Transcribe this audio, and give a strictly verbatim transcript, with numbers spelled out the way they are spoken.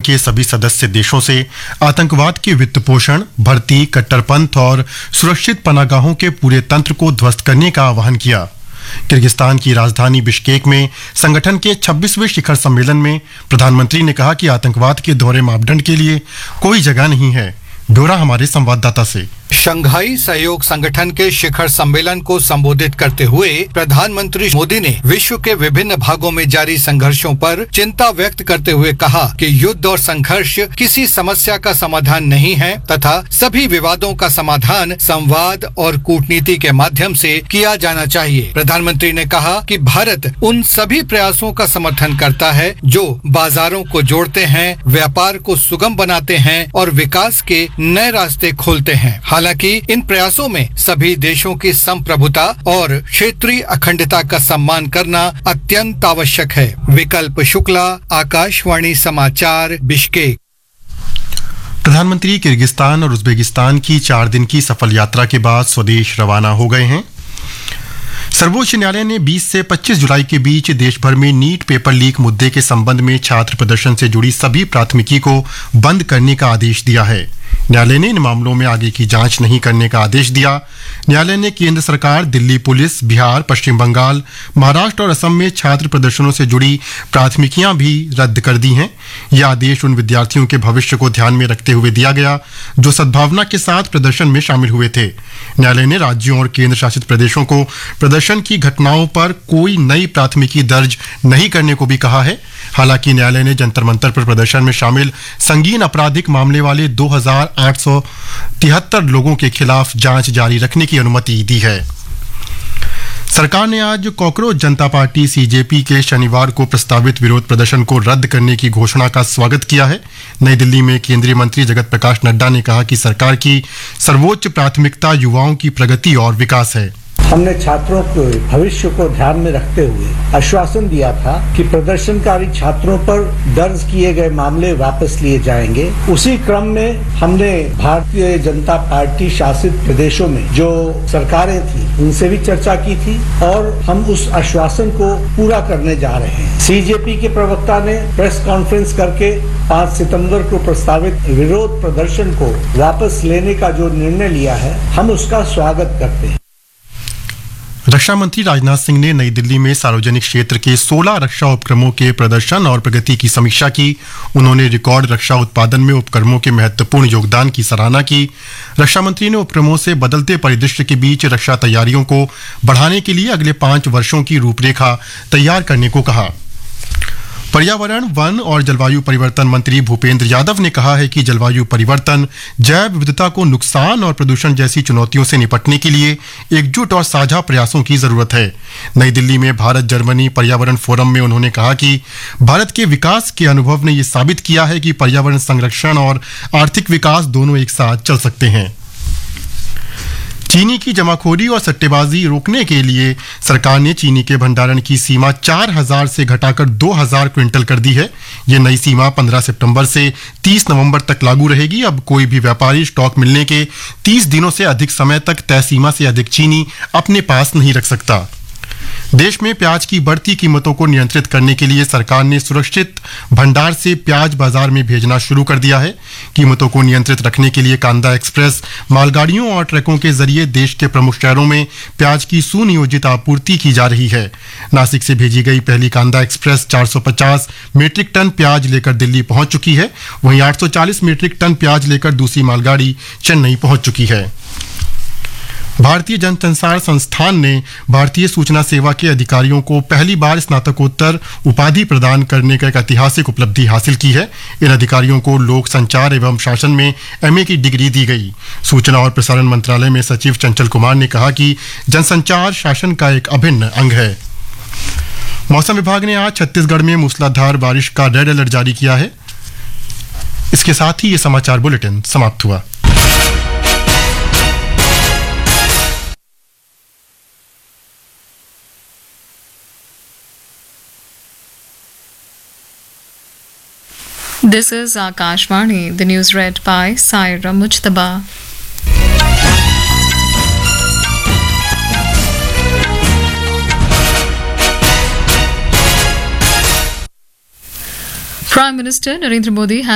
के सभी सदस्य देशों से आतंकवाद के वित्त पोषण, भर्ती, कट्टरपंथ और सुरक्षित पनाहगाहों के पूरे तंत्र को ध्वस्त करने का आह्वान किया। किर्गिस्तान की राजधानी बिश्केक में संगठन के छब्बीसवें शिखर सम्मेलन में प्रधानमंत्री ने कहा कि आतंकवाद के दोहरे मापदंड के लिए कोई जगह नहीं है। ब्यौरा हमारे संवाददाता से। शंघाई सहयोग संगठन के शिखर सम्मेलन को संबोधित करते हुए प्रधानमंत्री मोदी ने विश्व के विभिन्न भागों में जारी संघर्षों पर चिंता व्यक्त करते हुए कहा कि युद्ध और संघर्ष किसी समस्या का समाधान नहीं है तथा सभी विवादों का समाधान संवाद और कूटनीति के माध्यम से किया जाना चाहिए। प्रधानमंत्री ने कहा कि भारत उन सभी प्रयासों का समर्थन करता है जो बाजारों को जोड़ते हैं, व्यापार को सुगम बनाते हैं और विकास के नए रास्ते खोलते हैं। हालांकि इन प्रयासों में सभी देशों की संप्रभुता और क्षेत्रीय अखंडता का सम्मान करना अत्यंत आवश्यक है। विकल्प शुक्ला, आकाशवाणी समाचार, बिश्केक। प्रधानमंत्री किर्गिस्तान और उज्बेकिस्तान की चार दिन की सफल यात्रा के बाद स्वदेश रवाना हो गए हैं। सर्वोच्च न्यायालय ने बीस से पच्चीस जुलाई के बीच देश भर में नीट पेपर लीक मुद्दे के संबंध में छात्र प्रदर्शन से जुड़ी सभी प्राथमिकी को बंद करने का आदेश दिया है। न्यायालय ने इन मामलों में आगे की जांच नहीं करने का आदेश दिया। न्यायालय ने केंद्र सरकार, दिल्ली पुलिस, बिहार, पश्चिम बंगाल, महाराष्ट्र और असम में छात्र प्रदर्शनों से जुड़ी प्राथमिकियां भी रद्द कर दी हैं। यह आदेश उन विद्यार्थियों के भविष्य को ध्यान में रखते हुए दिया गया जो सद्भावना के साथ प्रदर्शन में शामिल हुए थे। न्यायालय ने राज्यों और केंद्र शासित प्रदेशों को प्रदर्शन की घटनाओं पर कोई नई प्राथमिकी दर्ज नहीं करने को भी कहा है। हालांकि न्यायालय ने जंतर मंतर पर प्रदर्शन में शामिल संगीन आपराधिक मामले वाले दो हजार आठ सौ तिहत्तर लोगों के खिलाफ जांच जारी रखने की अनुमति दी है। सरकार ने आज कॉकरोच जनता पार्टी सीजेपी के शनिवार को प्रस्तावित विरोध प्रदर्शन को रद्द करने की घोषणा का स्वागत किया है। नई दिल्ली में केंद्रीय मंत्री जगत प्रकाश नड्डा ने कहा कि सरकार की सर्वोच्च प्राथमिकता युवाओं की प्रगति और विकास है। हमने छात्रों के भविष्य को ध्यान में रखते हुए आश्वासन दिया था कि प्रदर्शनकारी छात्रों पर दर्ज किए गए मामले वापस लिए जाएंगे। उसी क्रम में हमने भारतीय जनता पार्टी शासित प्रदेशों में जो सरकारें थी उनसे भी चर्चा की थी और हम उस आश्वासन को पूरा करने जा रहे हैं। सीजेपी के प्रवक्ता ने प्रेस कॉन्फ्रेंस करके पाँच सितंबर को प्रस्तावित विरोध प्रदर्शन को वापस लेने का जो निर्णय लिया है हम उसका स्वागत करते हैं। रक्षा मंत्री राजनाथ सिंह ने नई दिल्ली में सार्वजनिक क्षेत्र के सोलह रक्षा उपक्रमों के प्रदर्शन और प्रगति की समीक्षा की। उन्होंने रिकॉर्ड रक्षा उत्पादन में उपक्रमों के महत्वपूर्ण योगदान की सराहना की। रक्षा मंत्री ने उपक्रमों से बदलते परिदृश्य के बीच रक्षा तैयारियों को बढ़ाने के लिए अगले पांच वर्षों की रूपरेखा तैयार करने को कहा। पर्यावरण, वन और जलवायु परिवर्तन मंत्री भूपेंद्र यादव ने कहा है कि जलवायु परिवर्तन, जैव विविधता को नुकसान और प्रदूषण जैसी चुनौतियों से निपटने के लिए एकजुट और साझा प्रयासों की जरूरत है। नई दिल्ली में भारत जर्मनी पर्यावरण फोरम में उन्होंने कहा कि भारत के विकास के अनुभव ने यह साबित किया है कि पर्यावरण संरक्षण और आर्थिक विकास दोनों एक साथ चल सकते हैं। चीनी की जमाखोरी और सट्टेबाजी रोकने के लिए सरकार ने चीनी के भंडारण की सीमा चार हज़ार से घटाकर दो हज़ार क्विंटल कर दी है। ये नई सीमा पंद्रह सितंबर से तीस नवंबर तक लागू रहेगी। अब कोई भी व्यापारी स्टॉक मिलने के तीस दिनों से अधिक समय तक तय सीमा से अधिक चीनी अपने पास नहीं रख सकता। देश में प्याज की बढ़ती कीमतों को नियंत्रित करने के लिए सरकार ने सुरक्षित भंडार से प्याज बाजार में भेजना शुरू कर दिया है। कीमतों को नियंत्रित रखने के लिए कांदा एक्सप्रेस मालगाड़ियों और ट्रकों के जरिए देश के प्रमुख शहरों में प्याज की सुनियोजित आपूर्ति की जा रही है। नासिक से भेजी गई पहली कांदा एक्सप्रेस चार सौ पचास मीट्रिक टन प्याज लेकर दिल्ली पहुंच चुकी है। वहीं आठ सौ चालीस मीट्रिक टन प्याज लेकर दूसरी मालगाड़ी चेन्नई पहुंच चुकी है। भारतीय जनसंचार संस्थान ने भारतीय सूचना सेवा के अधिकारियों को पहली बार स्नातकोत्तर उपाधि प्रदान करने का एक ऐतिहासिक उपलब्धि हासिल की है। इन अधिकारियों को लोक संचार एवं शासन में एमए की डिग्री दी गई। सूचना और प्रसारण मंत्रालय में सचिव चंचल कुमार ने कहा कि जनसंचार शासन का एक अभिन्न अंग है। मौसम विभाग ने आज छत्तीसगढ़ में मूसलाधार बारिश का रेड अलर्ट जारी किया है। इसके साथ ही ये समाचार बुलेटिन समाप्त हुआ। This is Akashvani, the news read by Saira Mujtaba. Prime Minister Narendra Modi has